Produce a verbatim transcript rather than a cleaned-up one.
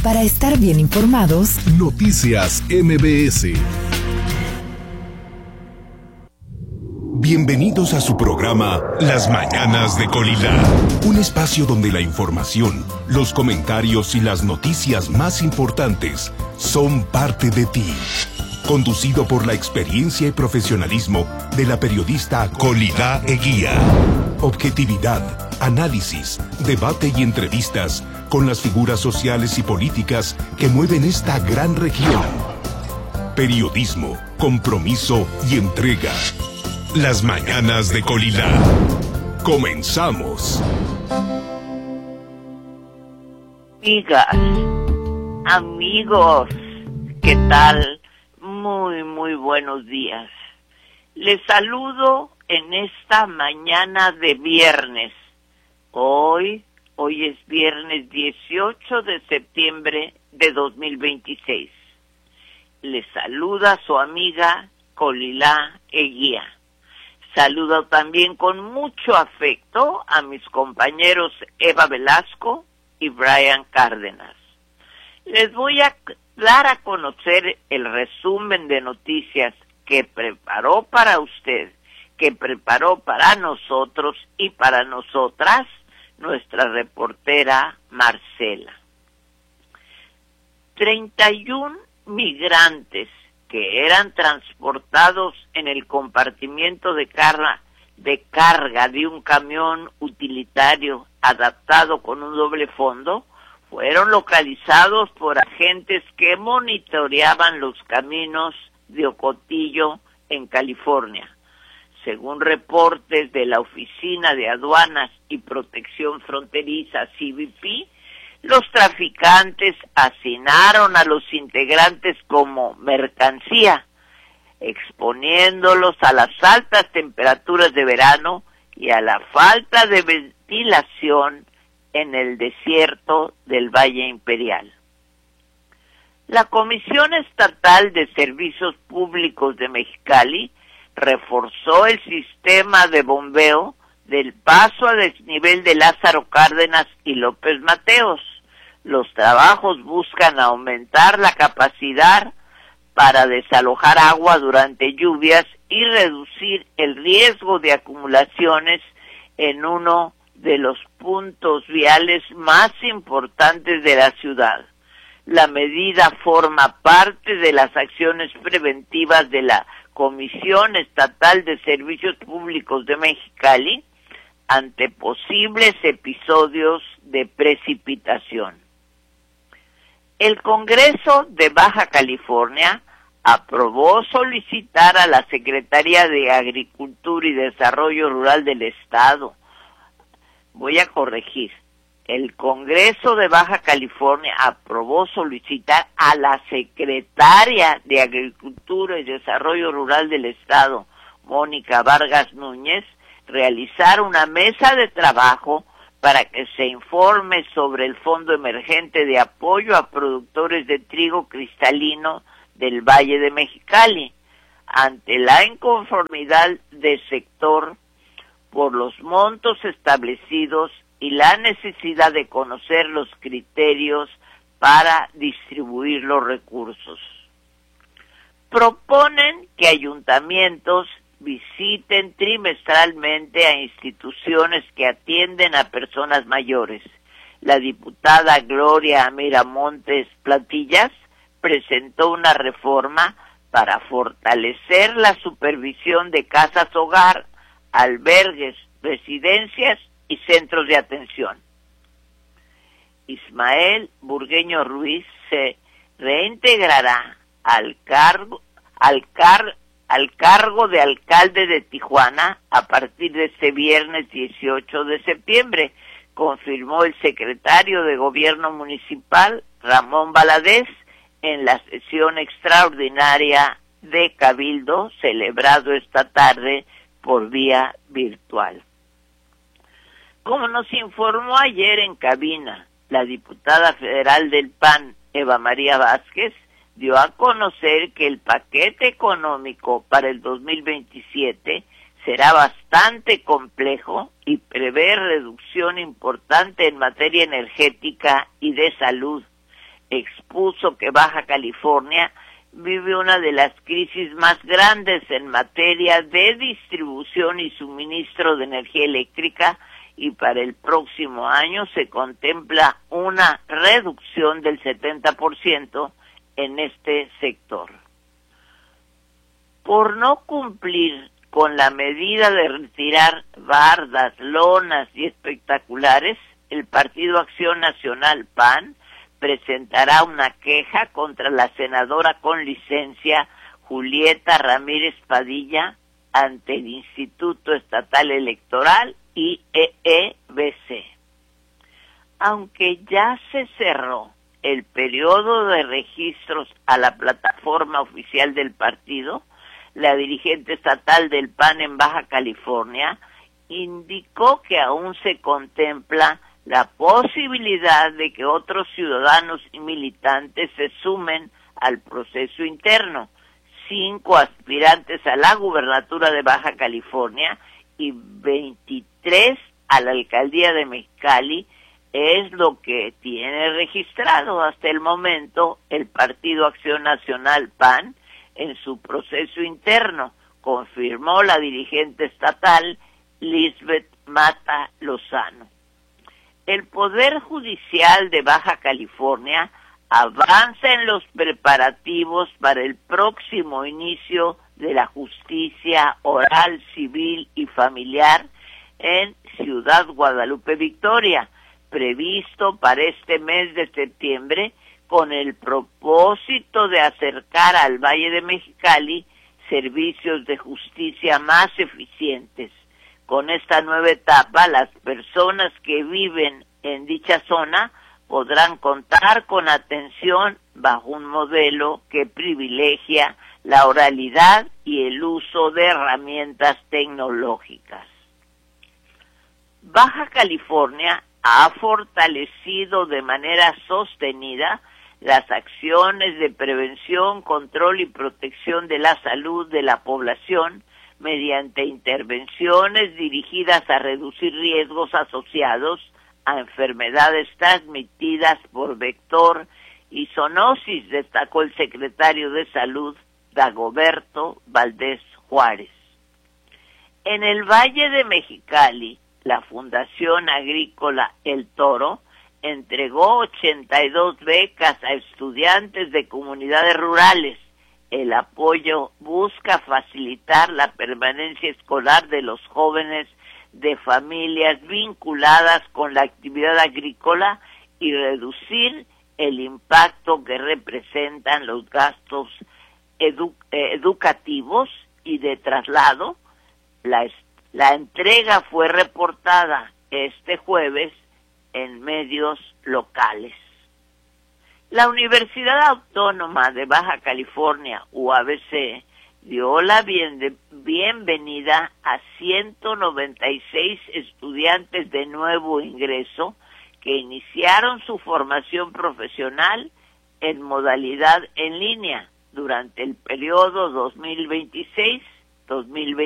Para estar bien informados, Noticias M B S. Bienvenidos a su programa Las Mañanas de Colila, un espacio donde la información, los comentarios y las noticias más importantes son parte de ti. Conducido por la experiencia y profesionalismo de la periodista Colila Eguía. Objetividad, análisis, debate y entrevistas con las figuras sociales y políticas que mueven esta gran región. Periodismo, compromiso y entrega. Las Mañanas de Colila. Comenzamos. Amigas, amigos, ¿qué tal? Muy, muy buenos días. Les saludo en esta mañana de viernes. Hoy, hoy es viernes dieciocho de septiembre de dos mil veintiséis. Les saluda su amiga Colila Eguía. Saludo también con mucho afecto a mis compañeros Eva Velasco y Brian Cárdenas. Les voy a dar a conocer el resumen de noticias que preparó para usted, que preparó para nosotros y para nosotras nuestra reportera Marcela. treinta y un migrantes que eran transportados en el compartimiento de carga, de carga de un camión utilitario adaptado con un doble fondo, fueron localizados por agentes que monitoreaban los caminos de Ocotillo, en California. Según reportes de la Oficina de Aduanas y Protección Fronteriza, C B P, los traficantes hacinaron a los integrantes como mercancía, exponiéndolos a las altas temperaturas de verano y a la falta de ventilación en el desierto del Valle Imperial. La Comisión Estatal de Servicios Públicos de Mexicali reforzó el sistema de bombeo del paso a desnivel de Lázaro Cárdenas y López Mateos. Los trabajos buscan aumentar la capacidad para desalojar agua durante lluvias y reducir el riesgo de acumulaciones en uno de los puntos viales más importantes de la ciudad. La medida forma parte de las acciones preventivas de la Comisión Estatal de Servicios Públicos de Mexicali ante posibles episodios de precipitación. El Congreso de Baja California aprobó solicitar a la Secretaría de Agricultura y Desarrollo Rural del Estado. Voy a corregir. El Congreso de Baja California aprobó solicitar a la Secretaria de Agricultura y Desarrollo Rural del Estado, Mónica Vargas Núñez, realizar una mesa de trabajo para que se informe sobre el Fondo Emergente de Apoyo a Productores de Trigo Cristalino del Valle de Mexicali, ante la inconformidad del sector por los montos establecidos y la necesidad de conocer los criterios para distribuir los recursos. Proponen que ayuntamientos visiten trimestralmente a instituciones que atienden a personas mayores. La diputada Gloria Miramontes Platillas presentó una reforma para fortalecer la supervisión de casas hogar, albergues, residencias y centros de atención. Ismael Burgueño Ruiz se reintegrará al cargo, al car, al cargo de alcalde de Tijuana a partir de este viernes dieciocho de septiembre, confirmó el secretario de Gobierno Municipal, Ramón Valadez, en la sesión extraordinaria de Cabildo celebrado esta tarde por vía virtual. Como nos informó ayer en cabina, la diputada federal del P A N, Eva María Vázquez, dio a conocer que el paquete económico para el dos mil veintisiete será bastante complejo y prevé reducción importante en materia energética y de salud, expuso que Baja California vive una de las crisis más grandes en materia de distribución y suministro de energía eléctrica, y para el próximo año se contempla una reducción del setenta por ciento en este sector. Por no cumplir con la medida de retirar bardas, lonas y espectaculares, el Partido Acción Nacional P A N presentará una queja contra la senadora con licencia Julieta Ramírez Padilla ante el Instituto Estatal Electoral I E B C. Aunque ya se cerró el periodo de registros a la plataforma oficial del partido, la dirigente estatal del P A N en Baja California indicó que aún se contempla la posibilidad de que otros ciudadanos y militantes se sumen al proceso interno. Cinco aspirantes a la gubernatura de Baja California y veintitrés a la alcaldía de Mexicali es lo que tiene registrado hasta el momento el Partido Acción Nacional P A N en su proceso interno, confirmó la dirigente estatal Lisbeth Mata Lozano. El Poder Judicial de Baja California avanza en los preparativos para el próximo inicio de la justicia oral, civil y familiar en Ciudad Guadalupe Victoria, previsto para este mes de septiembre, con el propósito de acercar al Valle de Mexicali servicios de justicia más eficientes. Con esta nueva etapa, las personas que viven en dicha zona podrán contar con atención bajo un modelo que privilegia la oralidad y el uso de herramientas tecnológicas. Baja California ha fortalecido de manera sostenida las acciones de prevención, control y protección de la salud de la población mediante intervenciones dirigidas a reducir riesgos asociados a enfermedades transmitidas por vector y zoonosis, destacó el secretario de Salud, Dagoberto Valdés Juárez. En el Valle de Mexicali, la Fundación Agrícola El Toro entregó ochenta y dos becas a estudiantes de comunidades rurales. El apoyo busca facilitar la permanencia escolar de los jóvenes de familias vinculadas con la actividad agrícola y reducir el impacto que representan los gastos edu- educativos y de traslado. La, la entrega fue reportada este jueves en medios locales. La Universidad Autónoma de Baja California, U A B C, dio la bien, bienvenida a ciento noventa y seis estudiantes de nuevo ingreso que iniciaron su formación profesional en modalidad en línea durante el periodo dos mil veintiséis a dos mil veintisiete.